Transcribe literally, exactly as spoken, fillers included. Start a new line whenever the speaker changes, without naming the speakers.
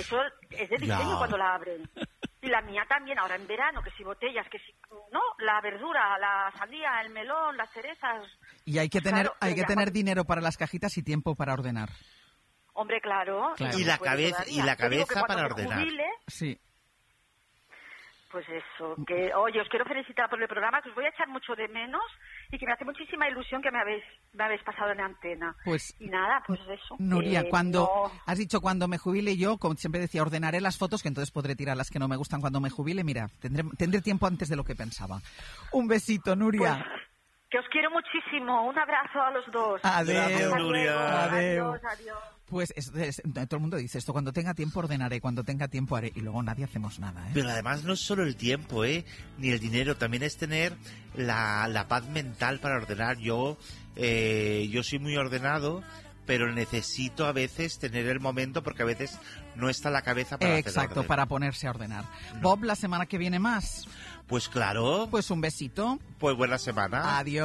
Eso es de diseño
Ya.
cuando la abren. Y la mía también, ahora en verano, que si botellas, que si... No, la verdura, la sandía, el melón, las cerezas...
Y hay que tener,
Claro,
hay que
ya,
tener
cuando-
dinero para las cajitas y tiempo para ordenar.
Hombre, claro.
Claro.
no
Y
se
la
puede
cabeza-
todavía.
y la
Yo digo que
cabeza
cuando
para
me
ordenar.
jubile,
Sí.
pues eso, que oye, os quiero felicitar por el programa, que os voy a echar mucho de menos y que me hace muchísima ilusión que me habéis, me habéis pasado en la antena.
Pues,
Y nada, pues eso.
Nuria,
eh,
cuando
no-
has dicho cuando me jubile yo, como siempre decía, ordenaré las fotos, que entonces podré tirar las que no me gustan cuando me jubile. Mira, tendré, tendré tiempo antes de lo que pensaba. Un besito, Nuria.
Pues, que os quiero muchísimo. Un abrazo a los dos.
Adeu,
Gracias,
Hasta
Nuria.
luego.
Adeu.
Adiós, adiós.
Pues es- es- todo el mundo dice esto, cuando tenga tiempo ordenaré, cuando tenga tiempo haré, y luego nadie hacemos nada, ¿eh?
Pero además no es solo el tiempo, ¿eh? Ni el dinero, también es tener la, la paz mental para ordenar. Yo, eh, yo soy muy ordenado, pero necesito a veces tener el momento porque a veces no está la cabeza para hacer
Exacto,
orden.
para ponerse a ordenar.
No.
Bob, la semana que viene más.
Pues claro, pues,
Pues un besito.
buena semana.
Adiós.